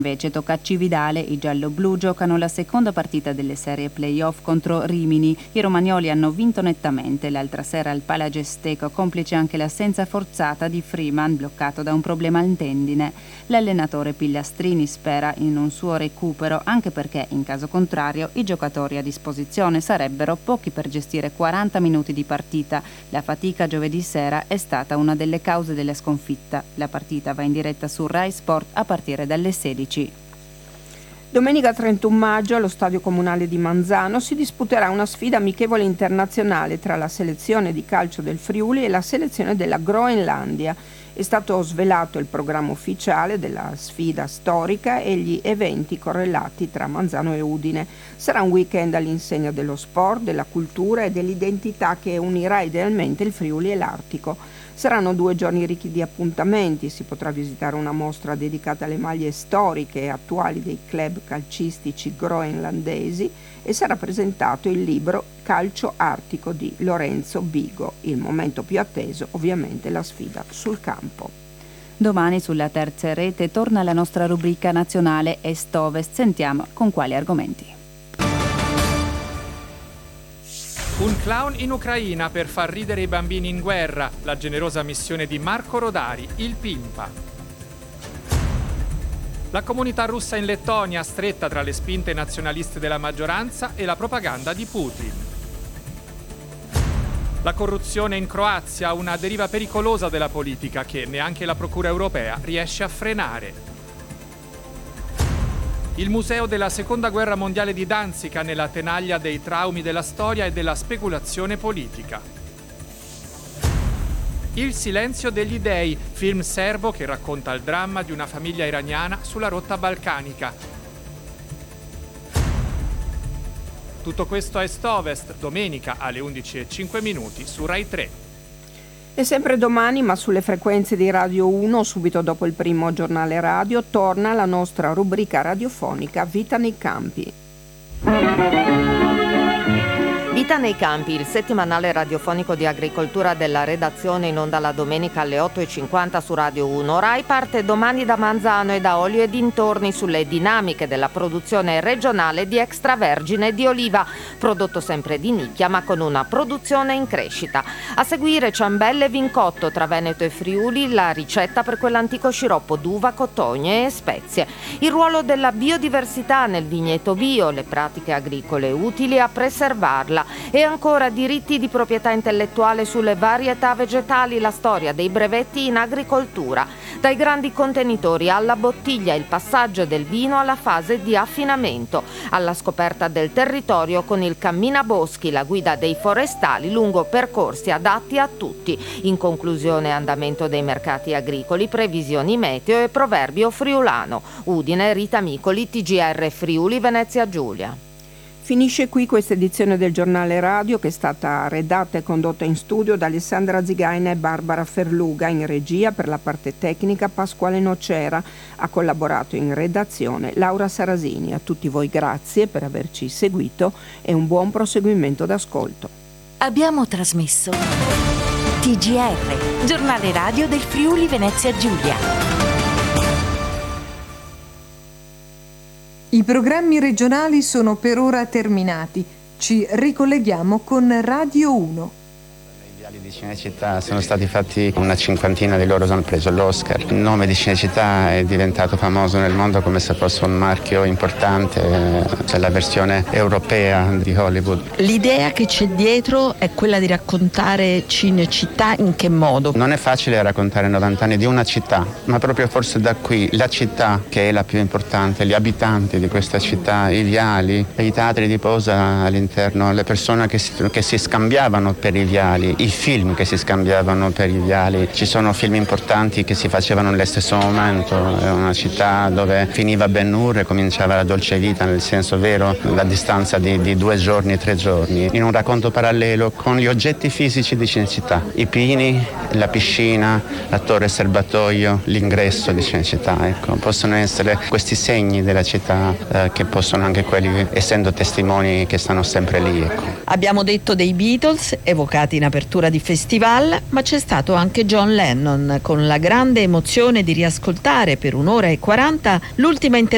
Invece tocca a Cividale, i giallo-blu giocano la seconda partita delle serie playoff contro Rimini. I romagnoli hanno vinto nettamente l'altra sera al Palagesteco, complice anche l'assenza forzata di Freeman, bloccato da un problema al tendine. L'allenatore Pillastrini spera in un suo recupero, anche perché in caso contrario i giocatori a disposizione sarebbero pochi per gestire 40 minuti di partita. La fatica giovedì sera è stata una delle cause della sconfitta. La partita va in diretta su Rai Sport a partire dalle 16. Domenica 31 maggio allo Stadio Comunale di Manzano si disputerà una sfida amichevole internazionale tra la selezione di calcio del Friuli e la selezione della Groenlandia. È stato svelato il programma ufficiale della sfida storica e gli eventi correlati tra Manzano e Udine. Sarà un weekend all'insegna dello sport, della cultura e dell'identità che unirà idealmente il Friuli e l'Artico. Saranno 2 giorni ricchi di appuntamenti, si potrà visitare una mostra dedicata alle maglie storiche e attuali dei club calcistici groenlandesi e sarà presentato il libro Calcio Artico di Lorenzo Bigo. Il momento più atteso, ovviamente, la sfida sul campo. Domani sulla Terza Rete torna la nostra rubrica nazionale Est-Ovest. Sentiamo con quali argomenti. Un clown in Ucraina per far ridere i bambini in guerra, la generosa missione di Marco Rodari, il Pimpa. La comunità russa in Lettonia, stretta tra le spinte nazionaliste della maggioranza e la propaganda di Putin. La corruzione in Croazia, una deriva pericolosa della politica che neanche la Procura europea riesce a frenare. Il museo della Seconda Guerra Mondiale di Danzica nella tenaglia dei traumi della storia e della speculazione politica. Il silenzio degli dei, film serbo che racconta il dramma di una famiglia iraniana sulla rotta balcanica. Tutto questo a Est-Ovest, domenica alle 11:05 su Rai 3. E sempre domani, ma sulle frequenze di Radio 1, subito dopo il primo giornale radio, torna la nostra rubrica radiofonica Vita nei campi. Vita nei campi, il settimanale radiofonico di agricoltura della redazione, in onda la domenica alle 8:50 su Radio 1. Rai parte domani da Manzano e da Olio e dintorni sulle dinamiche della produzione regionale di extravergine di oliva, prodotto sempre di nicchia ma con una produzione in crescita. A seguire ciambelle e vincotto tra Veneto e Friuli, la ricetta per quell'antico sciroppo d'uva, cotogne e spezie. Il ruolo della biodiversità nel vigneto bio, le pratiche agricole utili a preservarla. E ancora diritti di proprietà intellettuale sulle varietà vegetali, la storia dei brevetti in agricoltura. Dai grandi contenitori alla bottiglia, il passaggio del vino alla fase di affinamento, alla scoperta del territorio con il camminaboschi, la guida dei forestali lungo percorsi adatti a tutti. In conclusione, andamento dei mercati agricoli, previsioni meteo e proverbio friulano. Udine, Rita Micoli, TGR Friuli, Venezia Giulia. Finisce qui questa edizione del giornale radio, che è stata redatta e condotta in studio da Alessandra Zigaina e Barbara Ferluga. In regia per la parte tecnica Pasquale Nocera. Ha collaborato in redazione Laura Sarasini. A tutti voi grazie per averci seguito e un buon proseguimento d'ascolto. Abbiamo trasmesso TGR, giornale radio del Friuli Venezia Giulia. I programmi regionali sono per ora terminati. Ci ricolleghiamo con Radio 1. I viali di Cinecittà sono stati fatti, una cinquantina di loro hanno preso l'Oscar. Il nome di Cinecittà è diventato famoso nel mondo come se fosse un marchio importante, c'è la versione europea di Hollywood. L'idea che c'è dietro è quella di raccontare Cinecittà in che modo? Non è facile raccontare 90 anni di una città, ma proprio forse da qui la città che è la più importante, gli abitanti di questa città, i viali, i teatri di posa all'interno, le persone che si scambiavano per i viali, i film che si scambiavano per i viali. Ci sono film importanti che si facevano nello stesso momento. È una città dove finiva Ben Hur e cominciava la dolce vita, nel senso vero, la distanza di 2 giorni, 3 giorni, in un racconto parallelo con gli oggetti fisici di Cinecittà, i pini, la piscina, la torre serbatoio, l'ingresso di Cinecittà. Ecco, possono essere questi segni della città che possono anche quelli, essendo testimoni che stanno sempre lì. Ecco. Abbiamo detto dei Beatles, evocati in apertura di festival, ma c'è stato anche John Lennon, con la grande emozione di riascoltare per 1 ora e 40 l'ultima intervista